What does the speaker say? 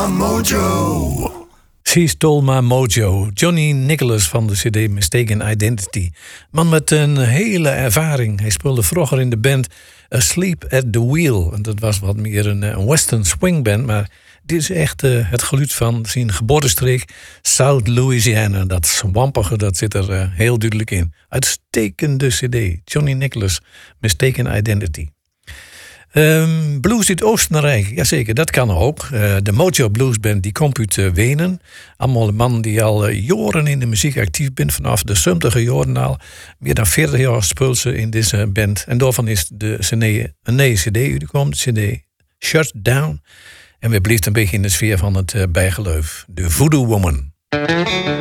my mojo. She Stole My Mojo. Johnny Nicholas van de CD Mistaken Identity. Man met een hele ervaring. Hij speelde vroeger in de band Asleep at the Wheel. En dat was wat meer een western swing band. Maar dit is echt het geluid van zijn geboortestreek South Louisiana. Dat swampige, dat zit er heel duidelijk in. Uitstekende CD. Johnny Nicholas, Mistaken Identity. Blues uit Oostenrijk, jazeker, dat kan ook. De Mojo Blues Band die komt uit Wenen. Allemaal een man die al jaren in de muziek actief bent. Vanaf de 70e jaren al. Meer dan 40 jaar speelt ze in deze band. En daarvan is een nieuwe CD uitgekomen. De CD Shut Down. En we blijven een beetje in de sfeer van het bijgeloof. De Voodoo Woman.